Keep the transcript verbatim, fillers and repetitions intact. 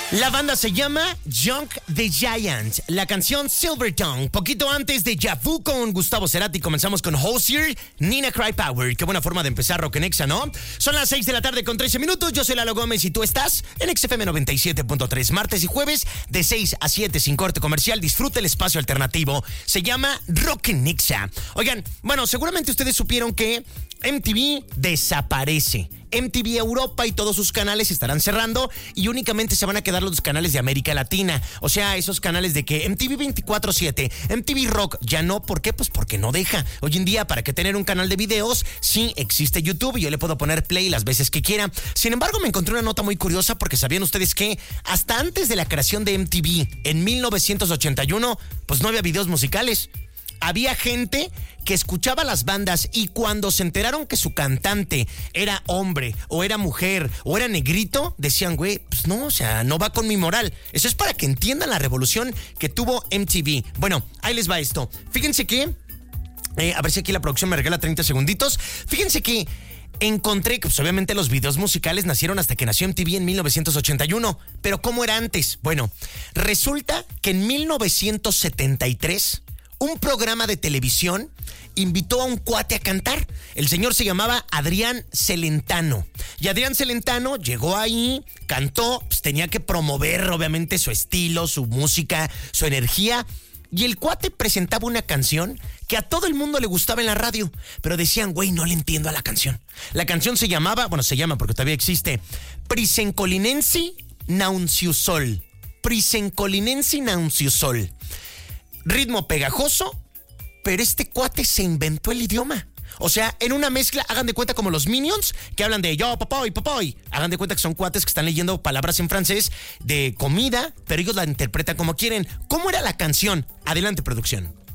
La banda se llama Junk the Giant, la canción Silver Tongue. Poquito antes de Yavu con Gustavo Cerati, comenzamos con Hozier, Nina Cry Power. Qué buena forma de empezar Rock en Exa, ¿no? Son las seis de la tarde con trece minutos. Yo soy Lalo Gómez y tú estás en X F M noventa y siete punto tres. Martes y jueves de seis a siete sin corte comercial. Disfruta el espacio alternativo. Se llama Rock en Exa. Oigan, bueno, seguramente ustedes supieron que M T V desaparece. M T V Europa y todos sus canales estarán cerrando y únicamente se van a quedar los canales de América Latina. O sea, esos canales de que M T V veinticuatro siete, M T V Rock, ya no. ¿Por qué? Pues porque no deja. Hoy en día, ¿para qué tener un canal de videos? Sí, existe YouTube y yo le puedo poner play las veces que quiera. Sin embargo, me encontré una nota muy curiosa porque ¿sabían ustedes que hasta antes de la creación de M T V en mil novecientos ochenta y uno, pues no había videos musicales? Había gente que escuchaba las bandas y cuando se enteraron que su cantante era hombre o era mujer o era negrito, decían, güey, pues no, o sea, no va con mi moral. Eso es para que entiendan la revolución que tuvo M T V. Bueno, ahí les va esto. Fíjense que, eh, a ver si aquí la producción me regala treinta segunditos. Fíjense que encontré que pues, obviamente los videos musicales nacieron hasta que nació M T V en mil novecientos ochenta y uno. Pero ¿cómo era antes? Bueno, resulta que en mil novecientos setenta y tres... un programa de televisión invitó a un cuate a cantar. El señor se llamaba Adrián Celentano. Y Adrián Celentano llegó ahí, cantó, pues tenía que promover obviamente su estilo, su música, su energía. Y el cuate presentaba una canción que a todo el mundo le gustaba en la radio. Pero decían, güey, no le entiendo a la canción. La canción se llamaba, bueno, se llama porque todavía existe, Prisencolinensi Naunciusol. Prisencolinensi Naunciusol. Ritmo pegajoso, pero este cuate se inventó el idioma. O sea, en una mezcla, hagan de cuenta como los Minions, que hablan de yo, papoy, papoy. Hagan de cuenta que son cuates que están leyendo palabras en francés de comida, pero ellos la interpretan como quieren. ¿Cómo era la canción? Adelante, producción.